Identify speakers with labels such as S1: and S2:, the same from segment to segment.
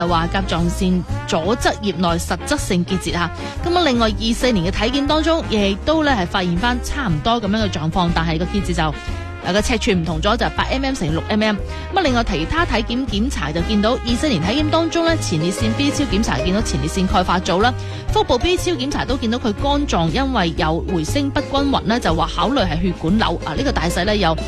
S1: 話甲狀腺左側葉內實質性結節嚇。咁啊，另外24年嘅體檢當中，亦都咧係發現翻差唔多咁樣嘅狀況，但係個結節就個尺寸唔同咗，就係8mm乘6mm。咁啊，另外其他體檢檢查就見到24年體檢當中咧，前列腺 B 超檢查見到前列腺鈣化組啦，腹部 B 超檢查都見到佢肝臟因為有回聲不均勻咧，就話考慮係血管瘤啊。呢個大細咧有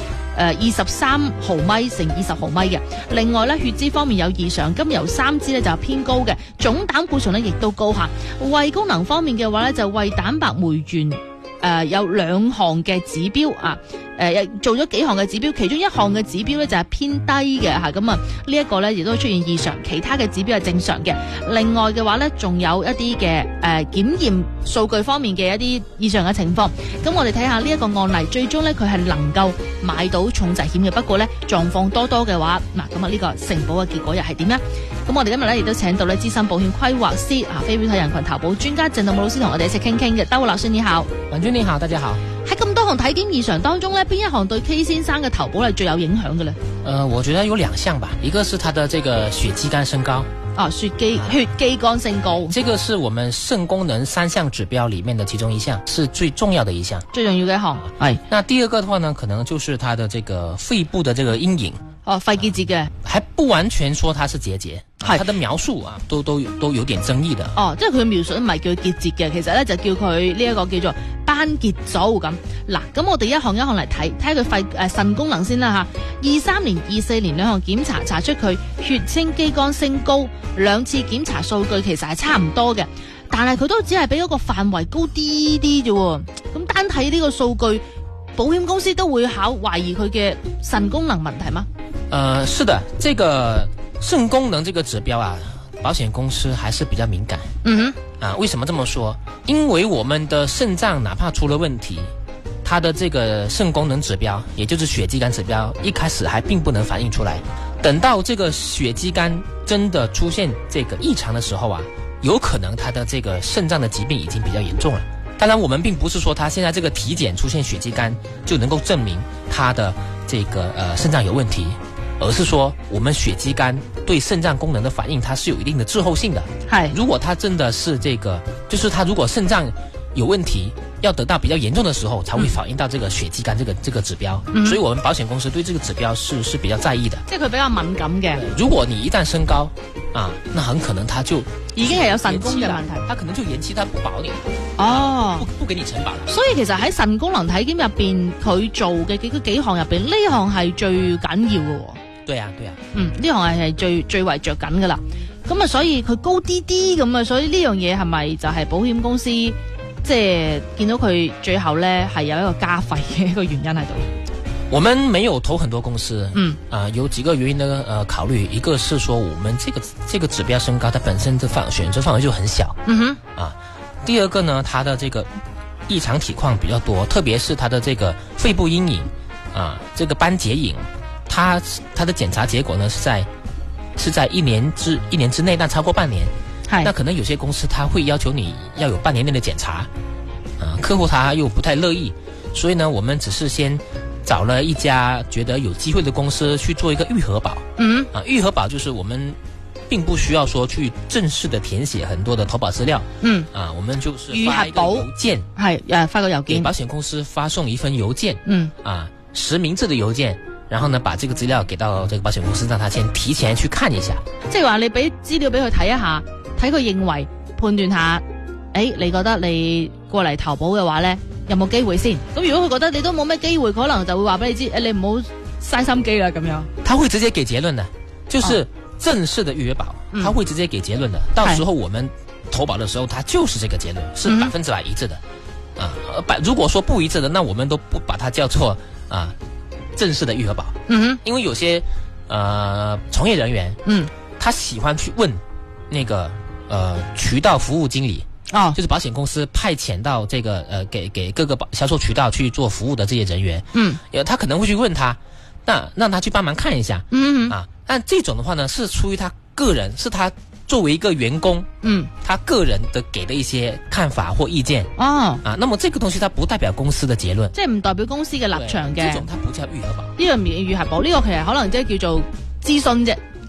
S1: 23毫米乘20毫米嘅。另外咧，血脂方面有異常，甘油3脂咧就偏高嘅，總膽固醇咧亦都高下。胃功能方面嘅話咧，就胃蛋白酶原有2項嘅指標啊，做咗幾項嘅指標，其中1項嘅指標咧就係偏低嘅嚇，咁啊呢一個咧亦都出現異常，其他嘅指標係正常嘅。另外嘅話咧，仲有一啲嘅檢驗數據方面嘅一啲異常嘅情況。咁我哋睇下呢一個案例，最終咧佢係能夠買到重疾險嘅，不過咧狀況多嘅話，嗱咁啊呢個承保嘅結果又係點呢？咁我哋今日咧亦都請到咧資深保險規劃師非標體人群投保專家鄭道武老師同我哋一齊傾嘅。道武老師你好。
S2: 婉君你好，大家好。
S1: 喺咁多項體檢異常當中咧，邊一項對 K 先生嘅投保係最有影響嘅咧？
S2: 我覺得有2項吧，一個是他的這個血肌酐升高。
S1: 血肌酐升高，
S2: 這個是我們腎功能3項指標裏面的其中一項，是最重要的一項。
S1: 最重要嘅一項係。
S2: 那第2個的話呢，可能就是他的這個肺部的這個陰影。
S1: 肺結節嘅，
S2: 還不完全說它是結節，它的描述啊，都有點爭議的。
S1: 即係佢描述唔係叫結節嘅，其實咧就叫佢呢一個叫做斑結組咁。嗱，咁我哋一項嚟睇佢肺腎功能先啦吓。23年、24年2項檢查查出佢血清肌酐升高，2次檢查數據其實係差唔多嘅，但係佢都只係比嗰個範圍高啲啫。咁單睇呢個數據，保險公司都會懷疑佢嘅腎功能問題嗎？
S2: 是的，這個腎功能這個指標啊，保險公司還是比較敏感。為什麼這麼說？因為我們的腎臟哪怕出了問題，它的這個腎功能指標，也就是血肌酐指標，一開始還並不能反映出來。等到這個血肌酐真的出現這個異常的時候啊，有可能它的這個腎臟的疾病已經比較嚴重了。當然，我們並不是說他現在這個體檢出現血肌酐就能夠證明他的這個腎臟有問題。而是說我們血肌酐對腎臟功能的反應，它是有一定的滯後性的。如果它真的是這個，就是它如果腎臟有問題，要得到比較嚴重的時候，才會反映到這個血肌酐這個指標。所以我們保險公司對這個指標是比較在意的。
S1: 即係佢比較敏感嘅。
S2: 如果你一旦升高那很可能它就
S1: 已經係有腎功嘅問題，
S2: 它可能就延期，它不保你。不給你承保了。所
S1: 以其實喺腎功能體檢入邊，佢做嘅幾項入邊，呢項係最緊要嘅。
S2: 對啊。
S1: 呢項係最為着緊噶啦。咁啊，所以佢高啲咁啊，所以呢樣嘢係咪就係保險公司即係見到佢最後咧係有一個加費嘅一個原因喺度？
S2: 我們沒有投很多公司，有幾個原因的考慮，一個是說我們這個指標升高，它本身的選擇範圍就很小，第2個呢，它的這個異常體況比較多，特別是它的這個肺部陰影這個斑結影。它的檢查結果呢是在一年之內，但超過半年。那可能有些公司他會要求你要有半年內的檢查，客戶他又不太樂意，所以呢，我們只是先找了一家覺得有機會的公司去做一個預核保。預核保就是我們並不需要說去正式的填寫很多的投保資料。我們就是發一個郵件，
S1: 發個郵件，
S2: 給保險公司發送一份郵件，實名制的郵件。然後呢，把這個資料給到這個保險公司，讓他先提前去看一下。
S1: 即係話你俾資料俾佢睇一下，睇佢認為判斷下，你覺得你過嚟投保嘅話呢，有冇機會先？咁如果佢覺得你都冇咩機會，可能就會話俾你知，你唔好嘥心機啦咁樣。
S2: 他會直接給結論的，就是正式的預約保，他會直接給結論的。到時候我們投保的時候，他就是這個結論，是100%一致的。如果說不一致的，那我們都不把它叫做正式的預核保。因為有些從業人員，他喜歡去問那個渠道服務經理，就是保險公司派遣到這個給各個銷售渠道去做服務的這些人員，他可能會去問他，那讓他去幫忙看一下，但這種的話呢，是出於他個人，是他作為一個員工，他個人的給的一些看法或意見，那麼這個東西它不代表公司的結論，
S1: 即係唔代表公司嘅立場嘅。
S2: 這種它不叫預核保，
S1: 呢個唔係預核保，呢個其實可能即係叫做諮詢啫，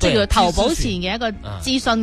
S1: 即係叫投保前嘅一個諮詢。